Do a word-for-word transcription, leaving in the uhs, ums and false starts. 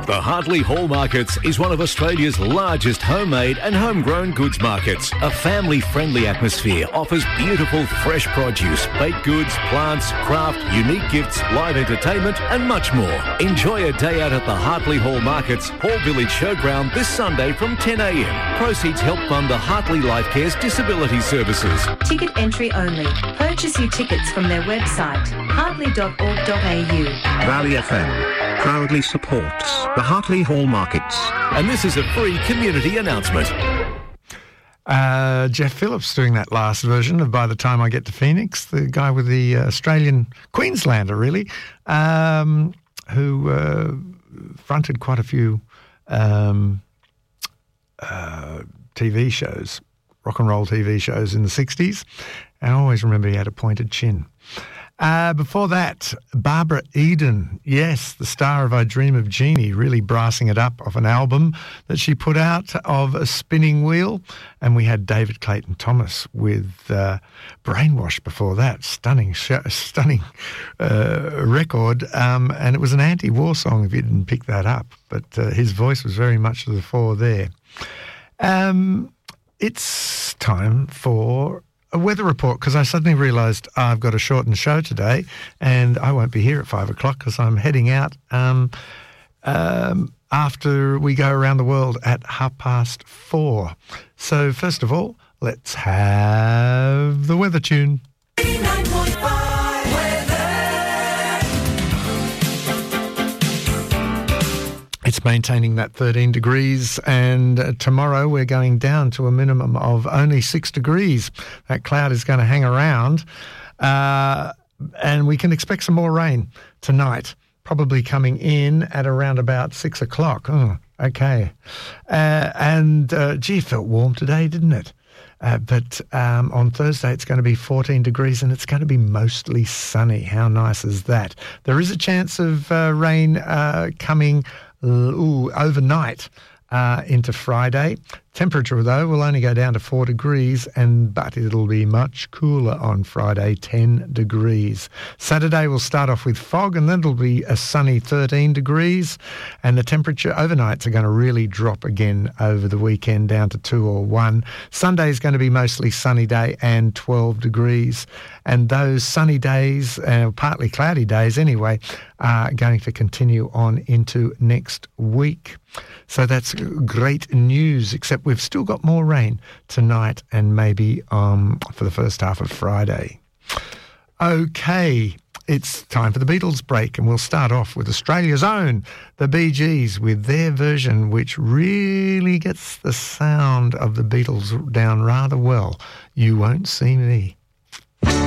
The Hartley Hall Markets is one of Australia's largest homemade and homegrown goods markets. A family-friendly atmosphere offers beautiful fresh produce, baked goods, plants, craft, unique gifts, live entertainment and much more. Enjoy a day out at the Hartley Hall Markets, Hall Village Showground this Sunday from ten a m. Proceeds help fund the Hartley Life Care's disability services. Ticket entry only. Purchase your tickets from their website, hartley dot org dot a u. Valley F M proudly supports the Hartley Hall Markets. And this is a free community announcement. Uh, Jeff Phillips doing that last version of By the Time I Get to Phoenix, the guy with the uh, Australian Queenslander, really, um, who uh, fronted quite a few um, uh, T V shows, rock and roll T V shows in the sixties. And I always remember he had a pointed chin. Uh, before that, Barbara Eden, yes, the star of I Dream of Jeannie, really brassing it up off an album that she put out of A Spinning Wheel. And we had David Clayton Thomas with uh, Brainwash before that. Stunning, show, stunning uh, record. Um, and it was an anti-war song if you didn't pick that up. But uh, his voice was very much to the fore there. Um, it's time for a weather report, because I suddenly realised I've got a shortened show today and I won't be here at five o'clock because I'm heading out um, um, after we go around the world at half past four. So first of all, let's have the weather tune. It's maintaining that thirteen degrees, and uh, tomorrow we're going down to a minimum of only six degrees. That cloud is going to hang around, uh, and we can expect some more rain tonight, probably coming in at around about six o'clock. Oh, okay. Uh, and, uh, gee, it felt warm today, didn't it? Uh, but um, on Thursday it's going to be fourteen degrees and it's going to be mostly sunny. How nice is that? There is a chance of uh, rain uh, coming Ooh, overnight uh, into Friday. Temperature, though, will only go down to four degrees, and but it'll be much cooler on Friday, ten degrees. Saturday will start off with fog, and then it'll be a sunny thirteen degrees, and the temperature overnights are going to really drop again over the weekend down to two or one. Sunday is going to be mostly sunny day and twelve degrees, and those sunny days, uh, partly cloudy days anyway, are going to continue on into next week. So that's great news, except we've still got more rain tonight and maybe um, for the first half of Friday. Okay, it's time for the Beatles break, and we'll start off with Australia's own, the Bee Gees, with their version, which really gets the sound of the Beatles down rather well. You Won't See Me.